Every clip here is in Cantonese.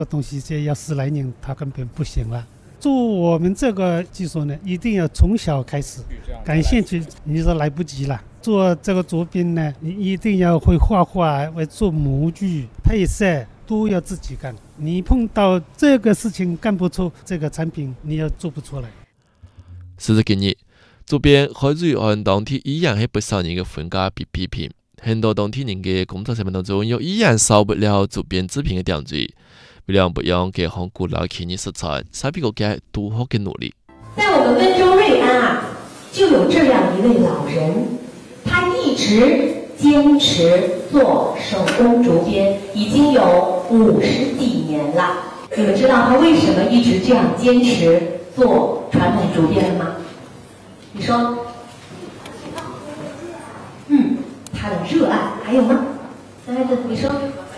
这东西这要10来年，它根本不行了。做我们这个技术呢，一定要从小开始，感兴趣你说来不及了。做这个竹编呢，你一定要会画画，会做模具、配色都要自己干。你碰到这个事情干不出这个产品，你要做不出来。 事实今日，竹编海水岸当地依然係不少人嘅分家被批評，很多當地人嘅工作成本當中，又依然少不了竹編製品嘅點綴。為了不讓這項古老企業失傳，沙比國家多好嘅努力。 在我們溫州瑞安啊，就有這樣一位老人，他一直堅持做手工竹編，已經有50幾年了。你們知道他為什麼一直這樣堅持做傳統竹編嗎？你說，他的熱愛，還有嗎？男孩子，你說。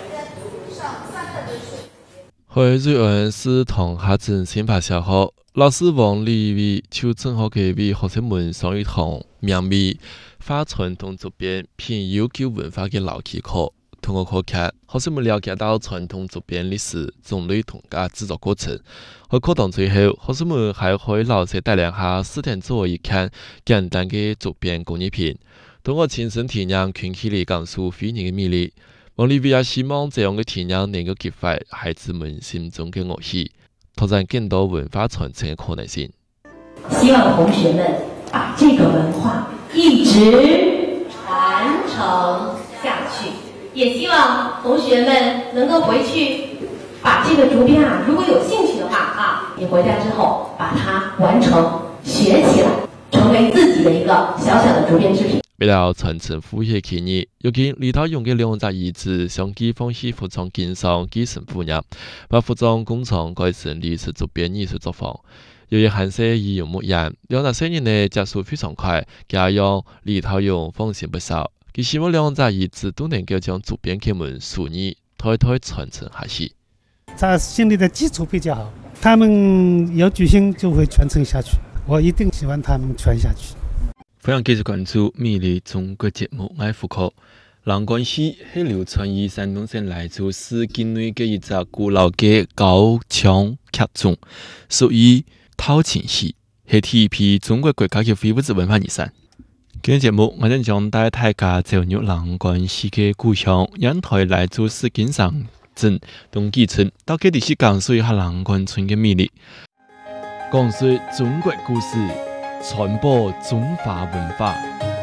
海水岸是同下鎮先發小學，老師王李偉就正好給為學生們上一堂名為花傳統竹編偏悠久文化嘅老期課。通過課劇，學生們了解到傳統竹編歷史、種類同嘅製作過程。喺課堂最後，學生們還可以老師帶領下4天做一看簡單嘅竹編工藝品，通過親身體驗群體嚟講述非人嘅魅力。王利維也希望這樣嘅體驗能夠激發孩子們心中嘅樂趣，拓展更多文化傳承嘅可能性。 希望同學們把這個文化一直傳承下去，也希望同學們能夠回去把這個竹編啊，如果有興趣的話啊，你回家之後把它完成學起來，成為自己的一個小小的竹編製品。 為了傳承富裕企業，如今李濤用嘅2隻兒子相繼放棄服裝經商繼承父業，把服裝工廠改成歷史竹編藝術作坊。由於寒舍已有牧人，2隻生意呢加速非常快，家用李濤用放心不少。佢希望2隻兒子都能夠將竹編這門手藝代代傳承下去。 他心裡的基礎比較好，他們有決心就會傳承下去。我一定希望他們傳下去。 歡迎繼續關注美麗中國節目《愛復課》。藍關係係流傳於山東省萊州市境內嘅一隻古老嘅高牆劇種，屬於陶琴戲，係第一批中國國家嘅非物質文化遺產。今日節目我將帶大家走入藍關係嘅故鄉煙台萊州市金山鎮東基村，到這裡去講述一下藍關村嘅魅力，講述中國故事，傳播中華文化，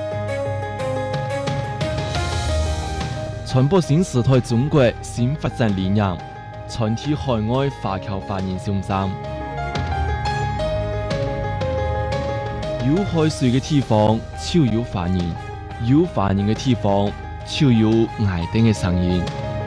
傳播新時代中國新發展理念，傳遞海外華僑華人信息。有海水嘅地方就有華人，有華人嘅地方就有愛丁嘅聲音。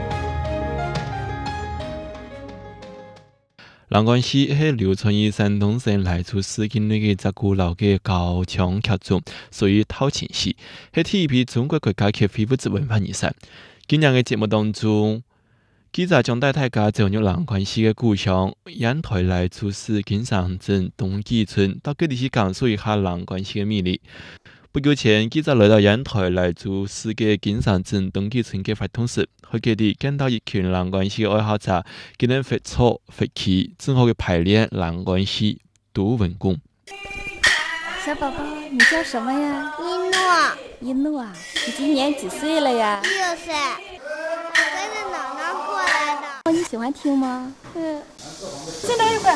藍關係係流傳於山東省萊州市境內嘅一隻古老嘅高牆劇種，屬於陶琴戲，係第一批中國國家嘅非物質文化遺產。今日嘅節目當中，記者將帶大家走入藍關係嘅故鄉煙台萊州市金山鎮東基村，到這裡去講述一下藍關係嘅魅力。不久前，記者來到煙台萊州市嘅金山鎮東基村嘅活動時，喺這裡見到一群藍關係嘅愛好者，佢哋發草發氣，正好嘅排練藍關係讀文功。 小寶寶，你叫什麼呀？一諾啊，你今年幾歲了呀 ？6歲，我跟着姥姥過來的。 你喜歡聽嗎？ 再來一會。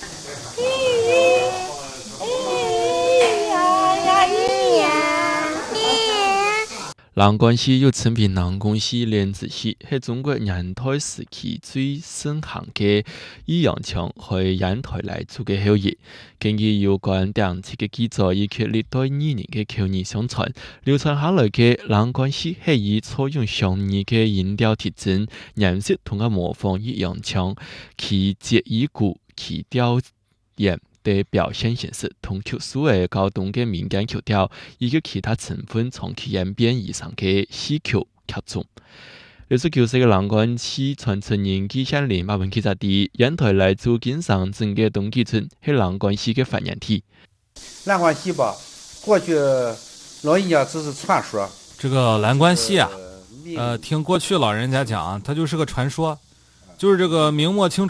藍關係又稱為南宮戲、蓮子戲，係中國煙台時期最盛行嘅義陽腔喺煙台萊州嘅後裔。根據有關定期嘅記載以及歷代藝人嘅口耳相傳，流傳下來嘅藍關係係以採用相異嘅音調特徵、顏色同埋模仿義陽腔，其節以鼓、其調嚴的表現形式，同特殊嘅高動嘅民間曲調，以及其他成分長期演變而成嘅戲曲劇種。69歲嘅藍關係傳承人紀曉玲把文記者啲煙台萊州金山鎮嘅東基村係藍關係嘅發源地。 藍關係吧，過去老人家只是傳說。 這個藍關係啊，聽過去老人家講，它就是個傳說，就是這個明末清初